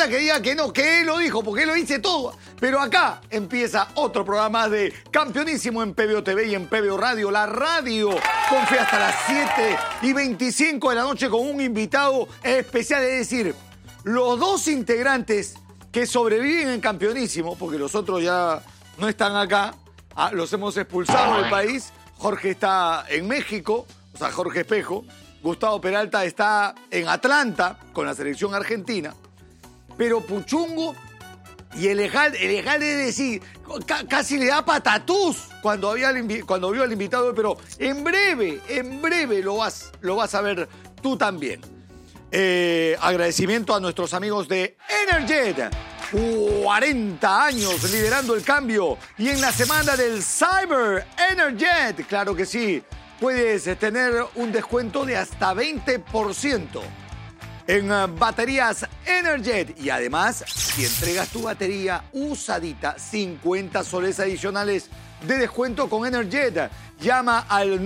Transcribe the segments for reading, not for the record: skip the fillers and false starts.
falta que diga que no, que él lo dijo, porque él lo dice todo. Pero acá empieza otro programa de Campeonísimo en PBO TV y en PBO Radio. La radio confía hasta las 7:25 de la noche con un invitado especial. Es decir, los dos integrantes que sobreviven en Campeonísimo, porque los otros ya no están acá, los hemos expulsado del país. Jorge está en México, o sea, Jorge Espejo. Gustavo Peralta está en Atlanta con la selección argentina. Pero Puchungo y el Ejal es decir, casi le da patatús cuando vio al invitado, pero en breve lo vas a ver tú también. Agradecimiento a nuestros amigos de Energet. 40 años liderando el cambio. Y en la semana del Cyber Energet, claro que sí, puedes tener un descuento de hasta 20% en baterías Energet. Y además, si entregas tu batería usadita, 50 soles adicionales de descuento con Energet. Llama al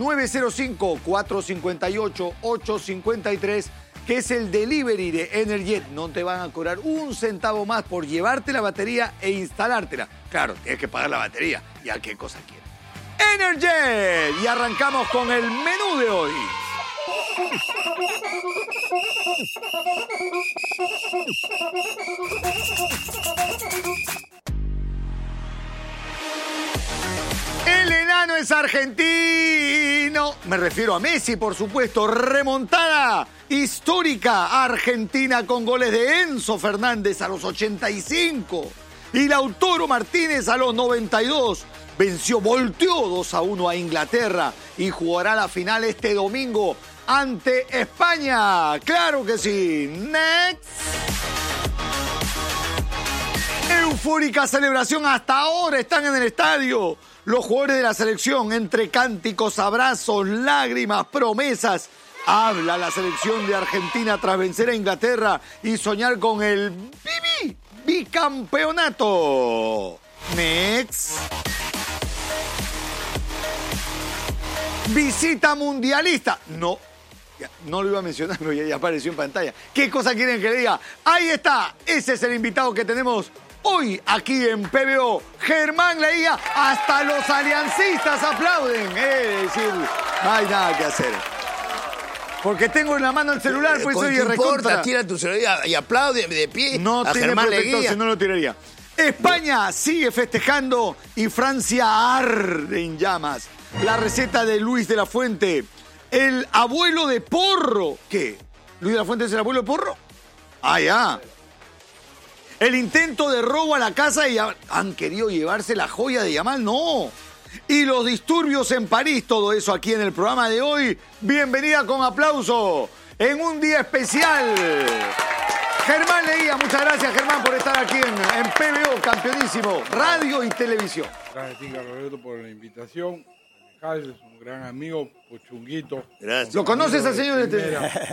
905-458-853, que es el delivery de Energet. No te van a cobrar un centavo más por llevarte la batería e instalártela. Claro, tienes que pagar la batería. ¿Y a qué cosa quieres? Energet. Y arrancamos con el menú de hoy. El enano es argentino. Me refiero a Messi, por supuesto. Remontada histórica argentina con goles de Enzo Fernández a los 85 y Lautaro Martínez a los 92. Volteó 2-1 a Inglaterra y jugará la final este domingo ante España. ¡Claro que sí! ¡Next! Eufórica celebración. Hasta ahora están en el estadio los jugadores de la selección. Entre cánticos, abrazos, lágrimas, promesas. Habla la selección de Argentina tras vencer a Inglaterra y soñar con el bicampeonato. Next. Visita mundialista. No lo iba a mencionar, pero ya apareció en pantalla. ¿Qué cosa quieren que le diga? Ahí está. Ese es el invitado que tenemos hoy aquí en PBO. Germán Leía. Hasta los aliancistas aplauden. Es decir, no hay nada que hacer. Porque tengo en la mano el celular, pues soy de recontra. Tira tu celular y aplaude de pie. No a tiene Germán protector, Leguía. si no lo tiraría. España sigue festejando y Francia arde en llamas. La receta de Luis de la Fuente. El abuelo de Porro. ¿Qué? ¿Luis de la Fuente es el abuelo de Porro? Ah, ya. El intento de robo a la casa de Yamal. ¿Han querido llevarse la joya de Yamal? No. Y los disturbios en París. Todo eso aquí en el programa de hoy. Bienvenida con aplauso. En un día especial. Germán Leía. Muchas gracias, Germán, por estar aquí en PBO, Campeonísimo, radio y televisión. Gracias, Tica Roberto, por la invitación. Es un gran amigo, Puchunguito. Gracias. ¿Lo conoces al señor este?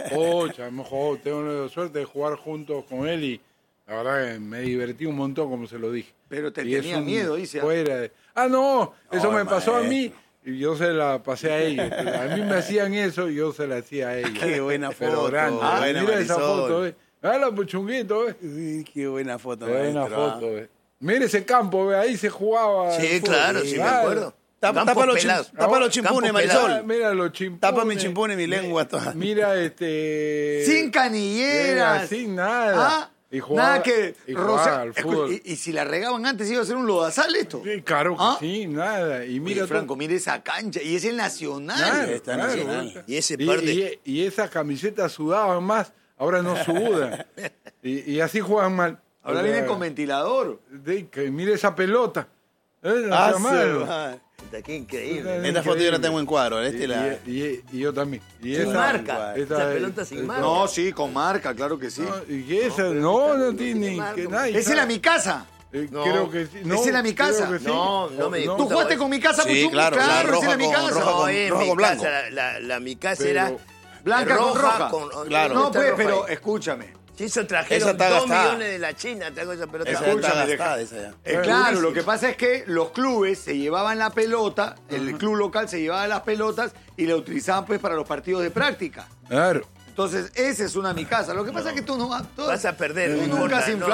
Tengo la suerte de jugar juntos con él y la verdad que me divertí un montón, como se lo dije. Pero te Y tenía miedo, dice. No, eso me pasó a mí y yo se la pasé a ellos. A mí me hacían eso y yo se la hacía a ellos. Qué buena Pero foto. grande. Buena Mira esa Marisol. foto, Dale, Puchunguito, Qué buena foto, Qué buena maestro. foto, Mira ese campo, ahí se jugaba. Sí, el fútbol. claro, sí me acuerdo. Tapa Campos los pelados. chimpunes, Campos pelados. Marisol. Mira los chimpunes. Tapa mi chimpune, mi lengua toda. Mira, Sin canilleras. Era sin nada. Y jugaba, nada que y jugaba roce- al fútbol. y si la regaban antes iba a ser un lodazal esto. Sí, claro que ¿Ah? sí, nada. Y mira Oye, Franco, mire esa cancha. Y es el Nacional. Claro, Está claro. nacional. Y ese par de... y esas camisetas sudaban más, ahora no sudan. y así juegan mal. Ahora O sea, vienen con ventilador. Mire esa pelota. Ah, Está mal. Qué increíble. Esta foto yo la tengo en cuadro. Y yo también. Y Sin esa, marca. esa- Esa pelota sin marca. No, sí, con marca, claro que sí. Y esa, no tiene ni que nada. ¿Es en la mi casa? No. Creo que sí. ¿Es en la mi casa? creo que sí. No me ¿Tú discuta, jugaste güey. con mi casa, Sí, Puchungo? claro, la es en roja la mi con- casa. roja con- en rojo mi con blanco. casa, mi casa Pero- era Blanca con roja. Claro. No, Está pues, roja pero ahí. escúchame. Sí, eso Esa trajeron está 2 gastada. millones de la China, traigo esa pelota. Esa Escúchame, está deja. gastada, esa ya. Claro, durísimo. lo que pasa es que los clubes se llevaban la pelota, el club local se llevaba las pelotas y la utilizaban pues para los partidos de práctica. Claro. Entonces, esa es una mi casa. Lo que pasa es que tú no Vas a perder, Tú no nunca importa, has no, inflado